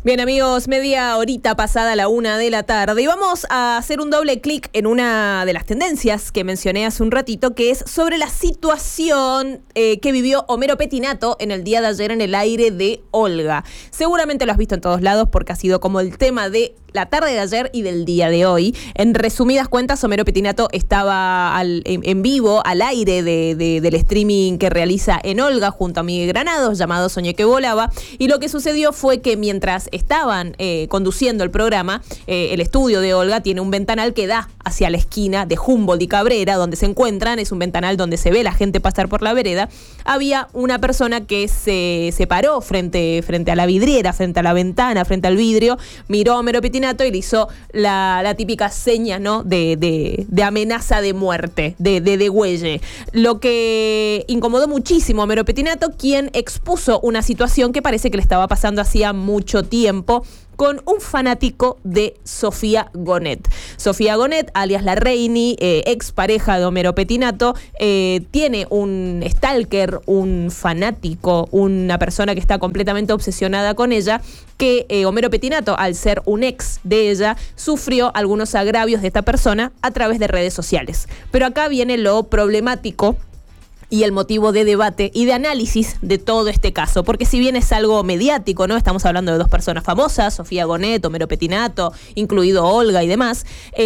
Bien, amigos, media horita pasada la 1:00 y vamos a hacer un doble clic en una de las tendencias que mencioné hace un ratito, que es sobre la situación que vivió Homero Pettinato en el día de ayer en el aire de Olga. Seguramente lo has visto en todos lados porque ha sido como el tema de la tarde de ayer y del día de hoy. En resumidas cuentas, Homero Pettinato estaba en vivo, al aire del streaming que realiza en Olga junto a Miguel Granados, llamado Soñé que volaba, y lo que sucedió fue que mientras estaban conduciendo el programa, el estudio de Olga tiene un ventanal que da hacia la esquina de Humboldt y Cabrera, donde se encuentran, es un ventanal donde se ve la gente pasar por la vereda. Había una persona que se paró frente a la vidriera, frente a la ventana, frente al vidrio, miró a Homero Pettinato y le hizo la típica seña, ¿no? de amenaza de muerte, de degüelle. Lo que incomodó muchísimo a Homero Pettinato, quien expuso una situación que parece que le estaba pasando hacía mucho tiempo con un fanático de Sofía Gonet. Sofía Gonet, alias La Reini, ex pareja de Homero Pettinato, tiene un stalker, un fanático, una persona que está completamente obsesionada con ella, que Homero Pettinato, al ser un ex de ella, sufrió algunos agravios de esta persona a través de redes sociales. Pero acá viene lo problemático y el motivo de debate y de análisis de todo este caso. Porque si bien es algo mediático, ¿no? Estamos hablando de dos personas famosas, Sofía Gonet, Homero Pettinato, incluido Olga y demás.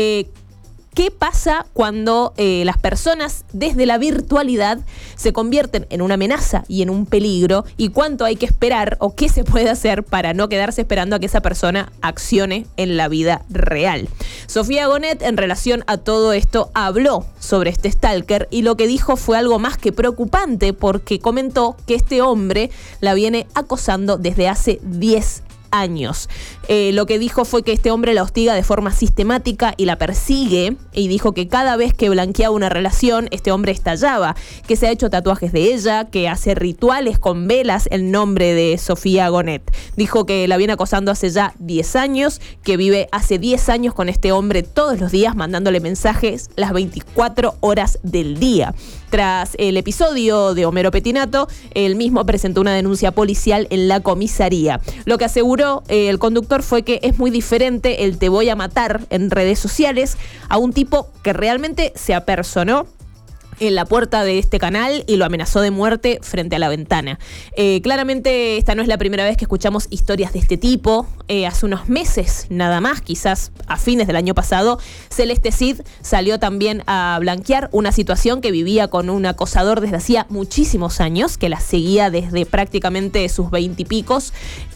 ¿Qué pasa cuando las personas desde la virtualidad se convierten en una amenaza y en un peligro? ¿Y cuánto hay que esperar o qué se puede hacer para no quedarse esperando a que esa persona accione en la vida real? Sofía Gonet, en relación a todo esto, habló sobre este stalker y lo que dijo fue algo más que preocupante, porque comentó que este hombre la viene acosando desde hace 10 años. Lo que dijo fue que este hombre la hostiga de forma sistemática y la persigue, y dijo que cada vez que blanqueaba una relación, este hombre estallaba, que se ha hecho tatuajes de ella, que hace rituales con velas en nombre de Sofía Gonet. Dijo que la viene acosando hace ya 10 años, que vive hace 10 años con este hombre todos los días, mandándole mensajes las 24 horas del día. Tras el episodio de Homero Pettinato, él mismo presentó una denuncia policial en la comisaría. Lo que aseguró el conductor fue que es muy diferente el "te voy a matar" en redes sociales a un tipo que realmente se apersonó en la puerta de este canal y lo amenazó de muerte frente a la ventana. Claramente esta no es la primera vez que escuchamos historias de este tipo. Hace unos meses nada más, quizás a fines del año pasado, Celeste Cid salió también a blanquear una situación que vivía con un acosador desde hacía muchísimos años, que la seguía desde prácticamente sus 20 y picos,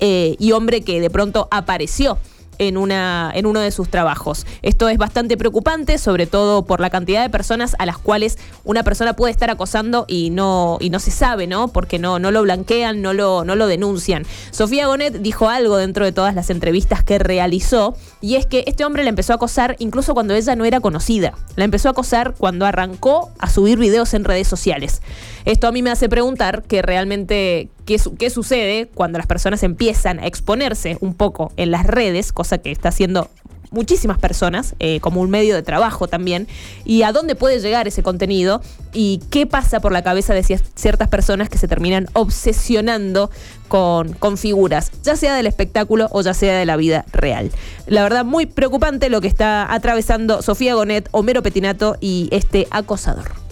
y hombre que de pronto apareció en uno de sus trabajos. Esto es bastante preocupante, sobre todo por la cantidad de personas a las cuales una persona puede estar acosando y no se sabe, ¿no? Porque no lo blanquean, no lo denuncian. Sofía Gonet dijo algo dentro de todas las entrevistas que realizó, y es que este hombre la empezó a acosar incluso cuando ella no era conocida. La empezó a acosar cuando arrancó a subir videos en redes sociales. Esto a mí me hace preguntar que realmente qué sucede cuando las personas empiezan a exponerse un poco en las redes, cosa que está haciendo muchísimas personas, como un medio de trabajo también, y a dónde puede llegar ese contenido y qué pasa por la cabeza de ciertas personas que se terminan obsesionando con figuras, ya sea del espectáculo o ya sea de la vida real. La verdad, muy preocupante lo que está atravesando Sofía Gonet, Homero Pettinato y este acosador.